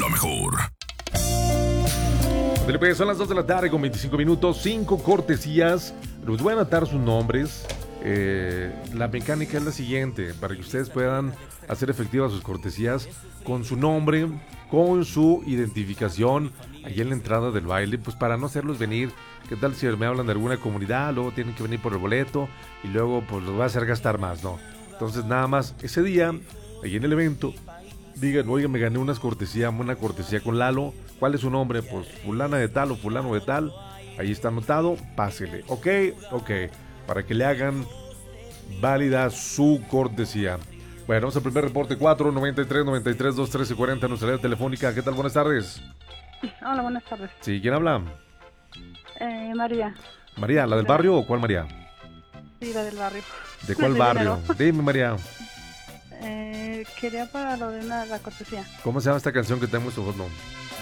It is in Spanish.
la mejor. Son las 2 de la tarde con 25 minutos, 5 cortesías. Les voy a anotar sus nombres. La mecánica es la siguiente, para que ustedes puedan hacer efectivas sus cortesías con su nombre, con su identificación, ahí en la entrada del baile, pues para no hacerlos venir. ¿Qué tal si me hablan de alguna comunidad? Luego tienen que venir por el boleto y luego pues los va a hacer gastar más, ¿no? Entonces nada más, ese día, ahí en el evento, digan, oigan, me gané una cortesía con Lalo. ¿Cuál es su nombre? Pues fulana de tal o fulano de tal. Ahí está anotado, pásele. Ok, para que le hagan válida su cortesía. Bueno, vamos al primer reporte, 493-93-213-40, nuestra línea telefónica. ¿Qué tal? Buenas tardes. Hola, buenas tardes. Sí, ¿quién habla? María. María, ¿la del barrio o cuál María? Sí, la del barrio. ¿De cuál barrio? Dime, María. Quería para lo de la cortesía. ¿Cómo se llama esta canción que tenemos en tu fondo?